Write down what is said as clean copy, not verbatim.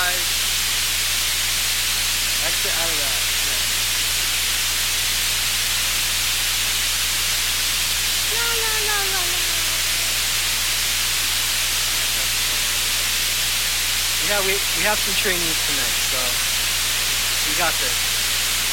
guys. Exit out of that. Yeah. La la la la la. Yeah, we have some trainees tonight, so we got this.